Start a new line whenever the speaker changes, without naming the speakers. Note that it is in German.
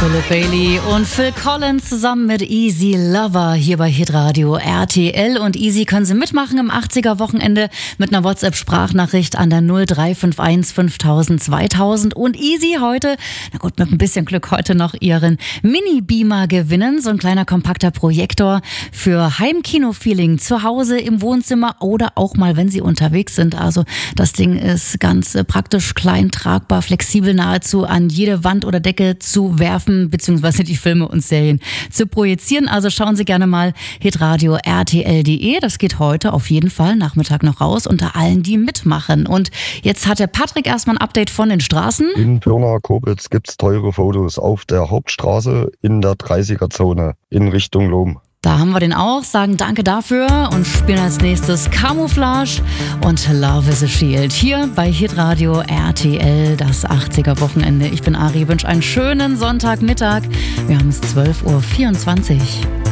Philip Bailey und Phil Collins zusammen mit Easy Lover hier bei Hitradio RTL. Und Easy können Sie mitmachen im 80er-Wochenende mit einer WhatsApp-Sprachnachricht an der 0351 5000 2000. Und Easy heute, na gut, mit ein bisschen Glück heute noch Ihren Mini-Beamer gewinnen. So ein kleiner kompakter Projektor für Heimkino-Feeling zu Hause im Wohnzimmer oder auch mal, wenn Sie unterwegs sind. Also das Ding ist ganz praktisch, klein, tragbar, flexibel, nahezu an jede Wand oder Decke zu werfen, beziehungsweise die Filme und Serien zu projizieren. Also schauen Sie gerne mal hitradio rtl.de. Das geht heute auf jeden Fall Nachmittag noch raus unter allen, die mitmachen. Und jetzt hat der Patrick erstmal ein Update von den Straßen.
In Pirna-Koblenz gibt es teure Fotos auf der Hauptstraße in der 30er-Zone in Richtung Lohm.
Da haben wir den auch, sagen danke dafür und spielen als nächstes Camouflage und Love is a Shield hier bei Hitradio RTL, das 80er-Wochenende. Ich bin Ari, wünsche einen schönen Sonntagmittag. Wir haben es 12.24 Uhr.